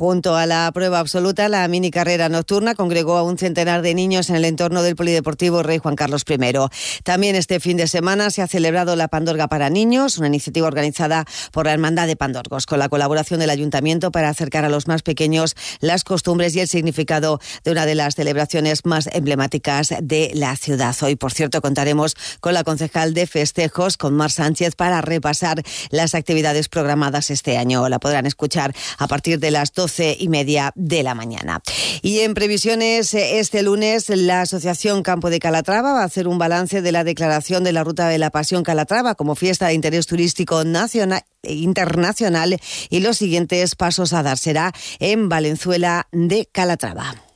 Junto a la prueba absoluta, la mini carrera nocturna congregó a un centenar de niños en el entorno del Polideportivo Rey Juan Carlos I. También este fin de semana se ha celebrado la Pandorga para niños, una iniciativa organizada por la Hermandad de Pandorgos, con la colaboración del Ayuntamiento para acercar a los más pequeños las costumbres y el significado de una de las celebraciones más emblemáticas de la ciudad. Hoy, por cierto, contaremos con la concejal de festejos, con Mar Sánchez, para repasar las actividades programadas este año. La podrán escuchar a partir de las 12:30 de la mañana. Y en previsiones, este lunes la Asociación Campo de Calatrava va a hacer un balance de la declaración de la Ruta de la Pasión Calatrava como fiesta de interés turístico nacional e internacional, y los siguientes pasos a dar será en Valenzuela de Calatrava.